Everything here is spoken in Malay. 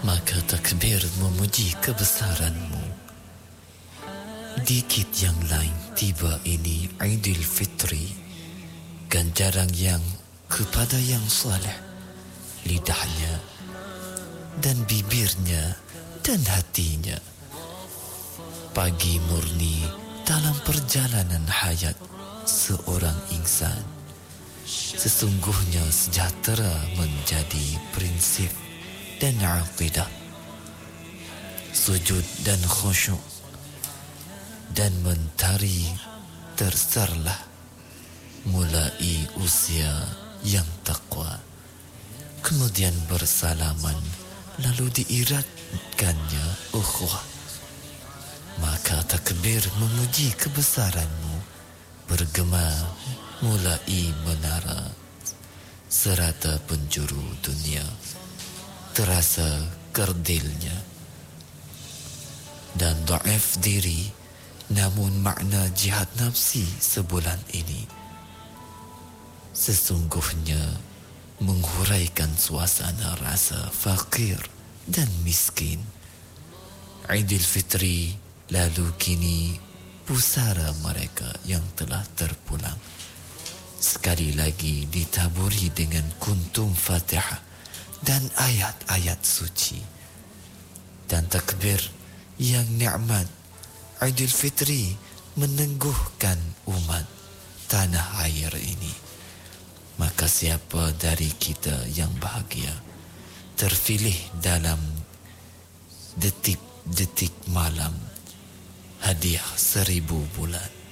maka takbir memuji kebesaran-Mu. Dikit yang lain tiba ini Aidil Fitri, ganjaran yang kepada yang saleh, lidahnya dan bibirnya dan hatinya. Pagi murni dalam perjalanan hayat seorang insan. Sesungguhnya sejahtera menjadi prinsip dan aqidah. Sujud dan khusyuk dan mentari terserlah mulai usia yang takwa. Kemudian bersalaman lalu diiratkannya ukhuwah. Maka takbir memuji kebesaran-Mu bergema mulai menara serata penjuru dunia. Terasa kerdilnya dan dhaif diri, namun makna jihad nafsi sebulan ini sesungguhnya menghuraikan suasana rasa fakir dan miskin. Aidil Fitri lalu kini pusara mereka yang telah terpulang sekali lagi ditaburi dengan kuntum Fatihah dan ayat-ayat suci dan takbir yang nikmat. Aidil Fitri menengguhkan umat tanah air ini. Maka siapa dari kita yang bahagia terpilih dalam detik-detik malam hadiah 1000 bulan?